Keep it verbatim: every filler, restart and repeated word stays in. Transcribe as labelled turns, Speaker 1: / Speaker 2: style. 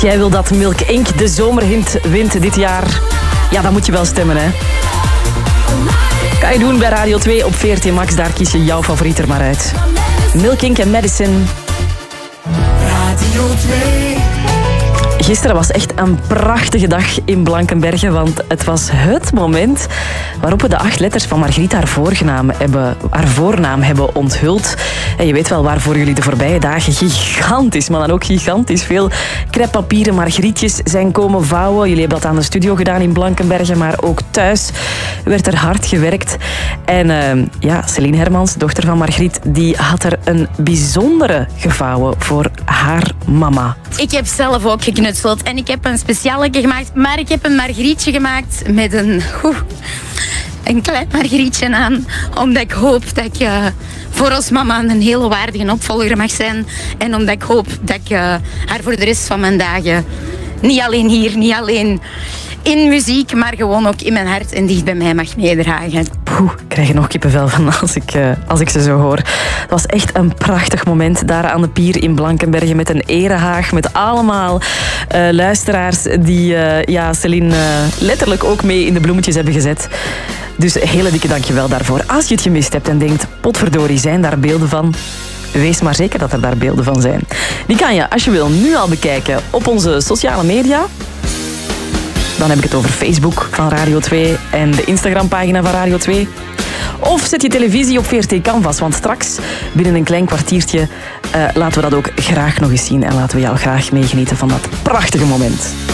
Speaker 1: jij wil dat Milk Inc de zomerhint wint dit jaar, ja, dan moet je wel stemmen, hè. Kan je doen bij Radio twee op V R T Max. Daar kies je jouw favoriet er maar uit. Milk Inc en Madison.
Speaker 2: Radio twee.
Speaker 1: Gisteren was echt een prachtige dag in Blankenberge, want het was het moment waarop we de acht letters van Margriet haar voornaam hebben, haar voornaam hebben onthuld. En je weet wel waarvoor jullie de voorbije dagen gigantisch, maar dan ook gigantisch veel crêpepapieren Margrietjes zijn komen vouwen. Jullie hebben dat aan de studio gedaan in Blankenberge, maar ook thuis werd er hard gewerkt. En uh, ja, Celine Hermans, dochter van Margriet, die had er een bijzondere gevouwen voor haar mama.
Speaker 3: Ik heb zelf ook geknutseld en ik heb een specialeke gemaakt, maar ik heb een Margrietje gemaakt met een, oeh, een klein Margrietje aan, omdat ik hoop dat ik uh, voor ons mama een hele waardige opvolger mag zijn en omdat ik hoop dat ik uh, haar voor de rest van mijn dagen, niet alleen hier, niet alleen in muziek, maar gewoon ook in mijn hart en dicht bij mij mag meedragen.
Speaker 1: Poeh, ik krijg er nog kippenvel van als ik, uh, als ik ze zo hoor. Het was echt een prachtig moment daar aan de pier in Blankenberge met een erehaag, met allemaal uh, luisteraars die uh, ja, Celine uh, letterlijk ook mee in de bloemetjes hebben gezet. Dus hele dikke dankjewel daarvoor. Als je het gemist hebt en denkt, potverdorie, zijn daar beelden van? Wees maar zeker dat er daar beelden van zijn. Die kan je, als je wil, nu al bekijken op onze sociale media. Dan heb ik het over Facebook van Radio twee en de Instagram-pagina van Radio twee. Of zet je televisie op V R T Canvas, want straks, binnen een klein kwartiertje, uh, laten we dat ook graag nog eens zien. En laten we jou graag meegenieten van dat prachtige moment.